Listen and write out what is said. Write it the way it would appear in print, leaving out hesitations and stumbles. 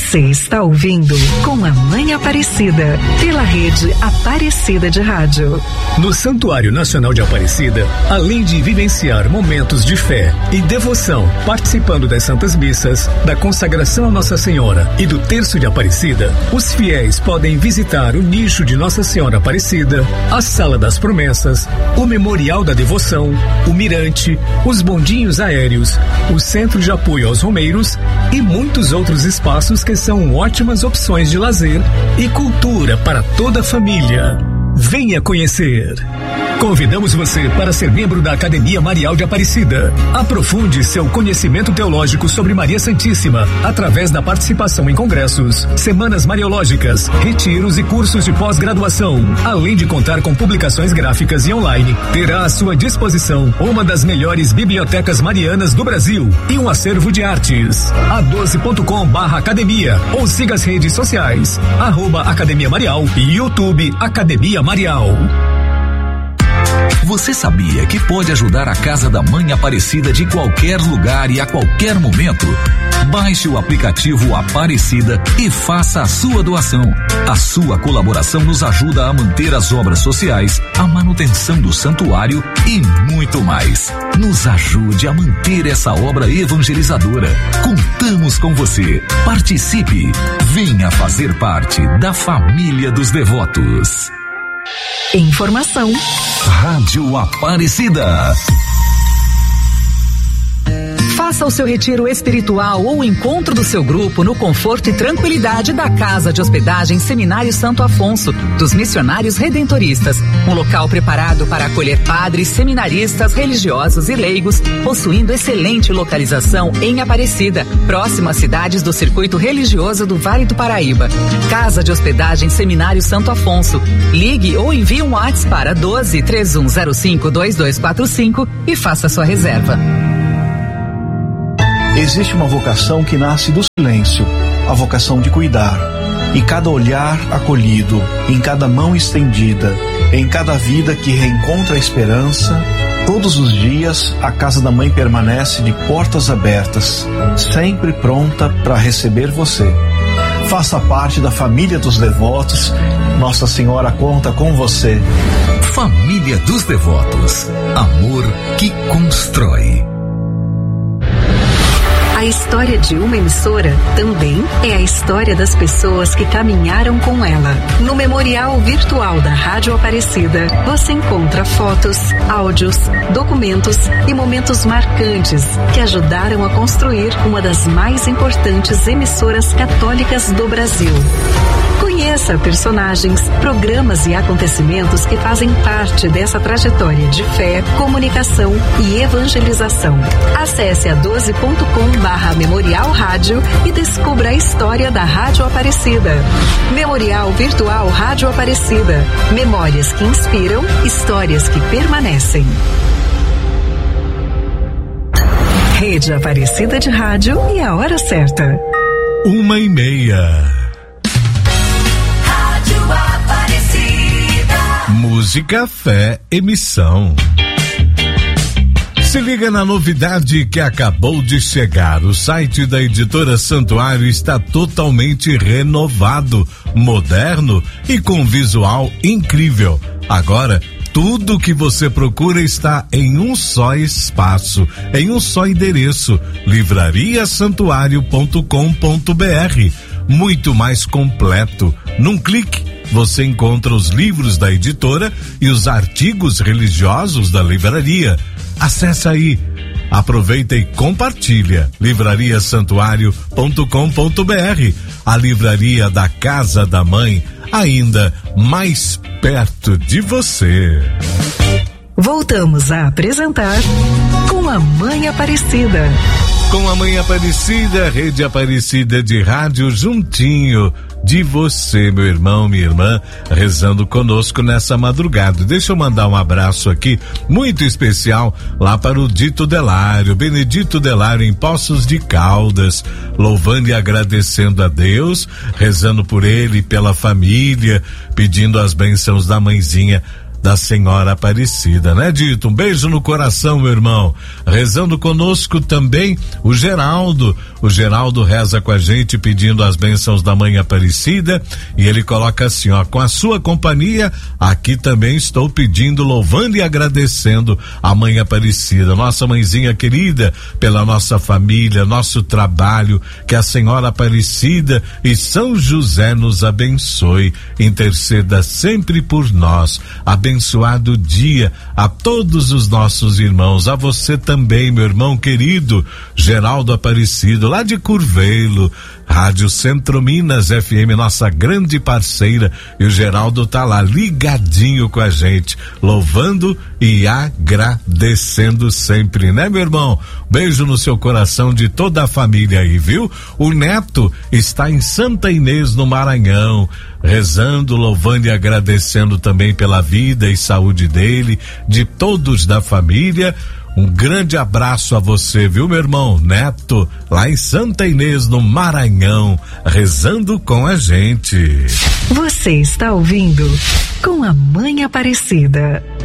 Você está ouvindo Com a Mãe Aparecida, pela rede Aparecida de Rádio. No Santuário Nacional de Aparecida, além de vivenciar momentos de fé e devoção, participando das Santas Missas, da consagração a Nossa Senhora e do Terço de Aparecida, os fiéis podem visitar o nicho de Nossa Senhora Aparecida, a Sala das Promessas, o Memorial da Devoção, o Mirante, os bondinhos aéreos, o Centro de Apoio aos Romeiros e muitos outros espaços que são ótimas opções de lazer e cultura para toda a família. Venha conhecer! Convidamos você para ser membro da Academia Marial de Aparecida. Aprofunde seu conhecimento teológico sobre Maria Santíssima através da participação em congressos, semanas mariológicas, retiros e cursos de pós-graduação. Além de contar com publicações gráficas e online, terá à sua disposição uma das melhores bibliotecas marianas do Brasil e um acervo de artes. a12.com/academia ou siga as redes sociais @Academia Marial e YouTube Academia Marial. Você sabia que pode ajudar a Casa da Mãe Aparecida de qualquer lugar e a qualquer momento? Baixe o aplicativo Aparecida e faça a sua doação. A sua colaboração nos ajuda a manter as obras sociais, a manutenção do santuário e muito mais. Nos ajude a manter essa obra evangelizadora. Contamos com você. Participe. Venha fazer parte da família dos devotos. Informação. Rádio Aparecida. Faça o seu retiro espiritual ou o encontro do seu grupo no conforto e tranquilidade da Casa de Hospedagem Seminário Santo Afonso, dos Missionários Redentoristas. Um local preparado para acolher padres, seminaristas, religiosos e leigos, possuindo excelente localização em Aparecida, próximo às cidades do circuito religioso do Vale do Paraíba. Casa de Hospedagem Seminário Santo Afonso. Ligue ou envie um WhatsApp para 12-3105-2245 e faça sua reserva. Existe uma vocação que nasce do silêncio, a vocação de cuidar. E cada olhar acolhido, em cada mão estendida, em cada vida que reencontra a esperança, todos os dias a Casa da Mãe permanece de portas abertas, sempre pronta para receber você. Faça parte da família dos devotos. Nossa Senhora conta com você. Família dos Devotos. Amor que constrói. A história de uma emissora também é a história das pessoas que caminharam com ela. No Memorial Virtual da Rádio Aparecida, você encontra fotos, áudios, documentos e momentos marcantes que ajudaram a construir uma das mais importantes emissoras católicas do Brasil. Conheça personagens, programas e acontecimentos que fazem parte dessa trajetória de fé, comunicação e evangelização. Acesse a 12.com/Memorial Rádio e descubra a história da Rádio Aparecida. Memorial Virtual Rádio Aparecida. Memórias que inspiram, histórias que permanecem. Rede Aparecida de Rádio e a hora certa. 1:30. Música, fé, emissão. Se liga na novidade que acabou de chegar. O site da Editora Santuário está totalmente renovado, moderno e com visual incrível. Agora, tudo que você procura está em um só espaço, em um só endereço, livrariasantuario.com.br. Muito mais completo. Num clique, você encontra os livros da editora e os artigos religiosos da livraria. Acesse aí, aproveita e compartilha. livrariasantuario.com.br, a livraria da Casa da Mãe, ainda mais perto de você. Voltamos a apresentar Com a Mãe Aparecida. Com a Mãe Aparecida, Rede Aparecida de Rádio, juntinho de você, meu irmão, minha irmã, rezando conosco nessa madrugada. Deixa eu mandar um abraço aqui, muito especial, lá para o Dito Delário, Benedito Delário, em Poços de Caldas, louvando e agradecendo a Deus, rezando por ele e pela família, pedindo as bênçãos da mãezinha da Senhora Aparecida, né, Dito? Um beijo no coração, meu irmão. Rezando conosco também o Geraldo. O Geraldo reza com a gente pedindo as bênçãos da Mãe Aparecida e ele coloca assim, ó: com a sua companhia, aqui também estou pedindo, louvando e agradecendo a Mãe Aparecida, nossa mãezinha querida, pela nossa família, nosso trabalho, que a Senhora Aparecida e São José nos abençoe, interceda sempre por nós. Abençoado dia a todos os nossos irmãos, a você também, meu irmão querido, Geraldo Aparecido, lá de Curvelo, Rádio Centro Minas FM, nossa grande parceira, e o Geraldo tá lá ligadinho com a gente, louvando e agradecendo sempre, né, meu irmão? Beijo no seu coração de toda a família aí, viu? O Neto está em Santa Inês, no Maranhão, rezando, louvando e agradecendo também pela vida e saúde dele, de todos da família. Um grande abraço a você, viu, meu irmão Neto, lá em Santa Inês, no Maranhão, rezando com a gente. Você está ouvindo Com a Mãe Aparecida.